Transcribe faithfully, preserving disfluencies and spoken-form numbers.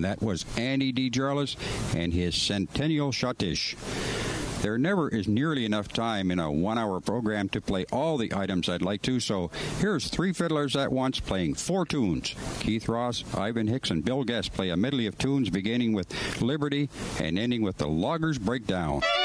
and that was Andy DeJarlis and his Centennial Schottische. There never is nearly enough time in a one-hour program to play all the items I'd like to, so here's three fiddlers at once playing four tunes. Keith Ross, Ivan Hicks, and Bill Guest play a medley of tunes beginning with Liberty and ending with the Loggers Breakdown.